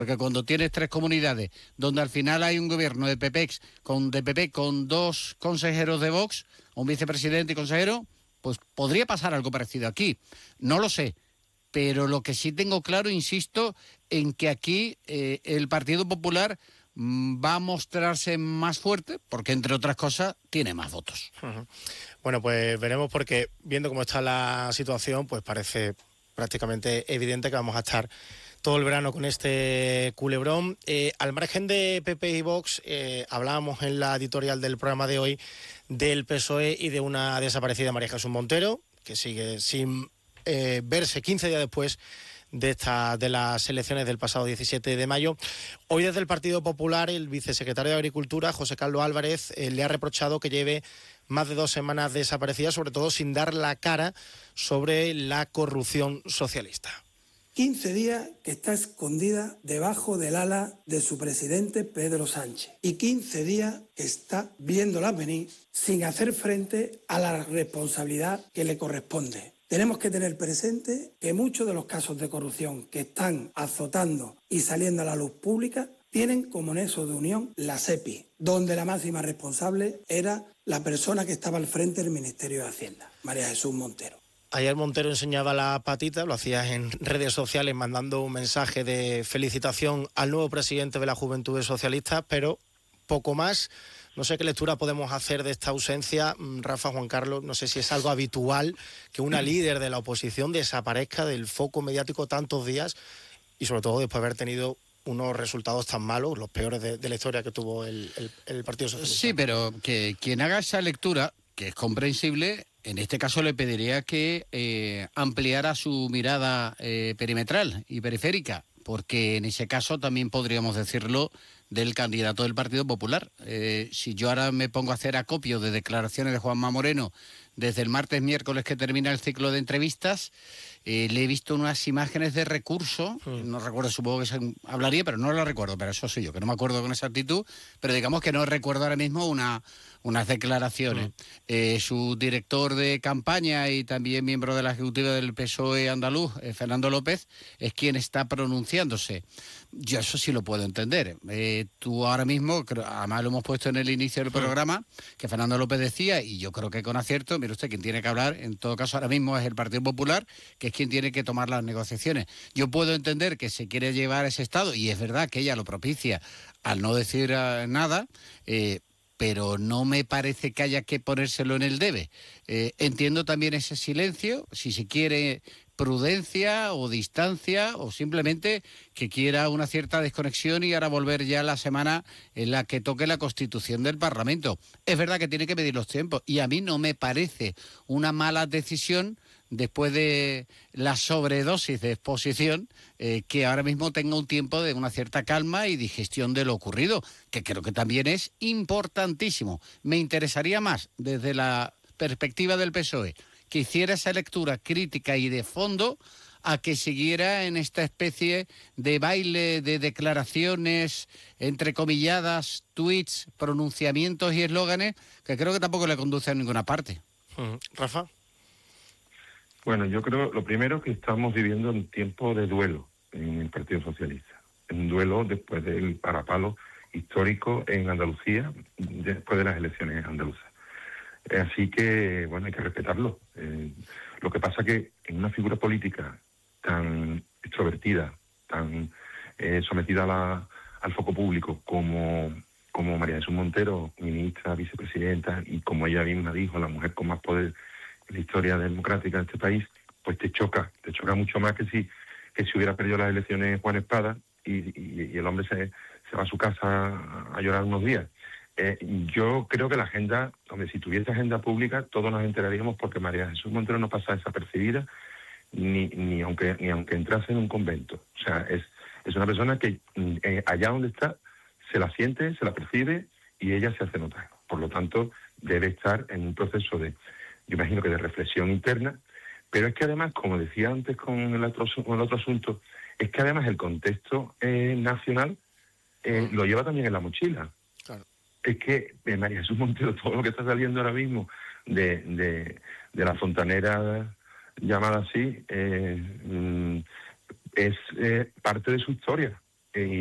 Porque cuando tienes tres comunidades, donde al final hay un gobierno de PP con dos consejeros de Vox, un vicepresidente y consejero, pues podría pasar algo parecido aquí. No lo sé, pero lo que sí tengo claro, insisto, en que aquí el Partido Popular va a mostrarse más fuerte, porque entre otras cosas tiene más votos. Uh-huh. Bueno, pues veremos, porque viendo cómo está la situación, pues parece prácticamente evidente que vamos a estar todo el verano con este culebrón. Al margen de PP y Vox, hablábamos en la editorial del programa de hoy del PSOE y de una desaparecida María Jesús Montero, que sigue sin verse 15 días después de las elecciones del pasado 17 de mayo. Hoy desde el Partido Popular, el vicesecretario de Agricultura, José Carlos Álvarez, le ha reprochado que lleve más de 2 semanas desaparecida, sobre todo sin dar la cara sobre la corrupción socialista. 15 días que está escondida debajo del ala de su presidente Pedro Sánchez y 15 días que está viéndolas venir sin hacer frente a la responsabilidad que le corresponde. Tenemos que tener presente que muchos de los casos de corrupción que están azotando y saliendo a la luz pública tienen como nexo de unión la SEPI, donde la máxima responsable era la persona que estaba al frente del Ministerio de Hacienda, María Jesús Montero. Ayer Montero enseñaba la patita, lo hacía en redes sociales mandando un mensaje de felicitación al nuevo presidente de la Juventud Socialista, pero poco más. No sé qué lectura podemos hacer de esta ausencia, Rafa, Juan Carlos. No sé si es algo habitual que una líder de la oposición desaparezca del foco mediático tantos días y sobre todo después de haber tenido unos resultados tan malos, los peores de la historia que tuvo el Partido Socialista. Sí, pero que quien haga esa lectura, que es comprensible, en este caso le pediría que ampliara su mirada perimetral y periférica, porque en ese caso también podríamos decirlo del candidato del Partido Popular. Si yo ahora me pongo a hacer acopio de declaraciones de Juanma Moreno desde el martes, miércoles que termina el ciclo de entrevistas, le he visto unas imágenes de recurso, no recuerdo, supongo que se hablaría, pero no lo recuerdo, pero eso soy yo, que no me acuerdo con exactitud, pero digamos que no recuerdo ahora mismo unas declaraciones. Su director de campaña y también miembro de la ejecutiva del PSOE andaluz, Fernando López, es quien está pronunciándose. Yo eso sí lo puedo entender. Tú ahora mismo, además lo hemos puesto en el inicio del programa, que Fernando López decía, y yo creo que con acierto, mire usted, quien tiene que hablar, en todo caso ahora mismo es el Partido Popular, que es quien tiene que tomar las negociaciones. Yo puedo entender que se quiere llevar ese estado, y es verdad que ella lo propicia al no decir nada, pero no me parece que haya que ponérselo en el debe. Entiendo también ese silencio, si se quiere prudencia o distancia, o simplemente que quiera una cierta desconexión y ahora volver ya la semana en la que toque la constitución del Parlamento. Es verdad que tiene que medir los tiempos, y a mí no me parece una mala decisión después de la sobredosis de exposición, que ahora mismo tenga un tiempo de una cierta calma y digestión de lo ocurrido, que creo que también es importantísimo. Me interesaría más, desde la perspectiva del PSOE, que hiciera esa lectura crítica y de fondo, a que siguiera en esta especie de baile de declaraciones entrecomilladas, tweets, pronunciamientos y eslóganes, que creo que tampoco le conduce a ninguna parte. Rafa. Bueno, yo creo, lo primero, que estamos viviendo un tiempo de duelo en el Partido Socialista. Un duelo después del parapalo histórico en Andalucía, después de las elecciones andaluzas. Así que, bueno, hay que respetarlo. Lo que pasa que en una figura política tan extrovertida, tan sometida al foco público como María Jesús Montero, ministra, vicepresidenta, y como ella misma dijo, la mujer con más poder en la historia democrática de este país, pues te choca mucho más que si hubiera perdido las elecciones Juan Espada y el hombre se va a su casa a llorar unos días. Yo creo que la agenda, si tuviese agenda pública, todos nos enteraríamos, porque María Jesús Montero no pasa desapercibida ni aunque entrase en un convento. O sea, es una persona que allá donde está se la siente, se la percibe y ella se hace notar. Por lo tanto, debe estar en un proceso yo imagino que de reflexión interna, pero es que además, como decía antes con el otro asunto, es que además el contexto nacional lo lleva también en la mochila. Claro. Es que María Jesús Montero, todo lo que está saliendo ahora mismo de la fontanera llamada así, es parte de su historia. y